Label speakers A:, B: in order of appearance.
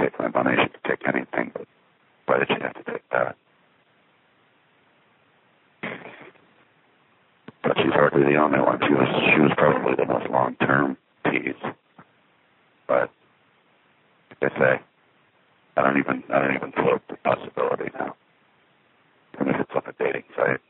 A: take my money. She could take anything, but why did she have to take that? But she's hardly the only one. She was probably the most long-term tease. But like I say, I don't even float the possibility now. Even if it's on a dating site.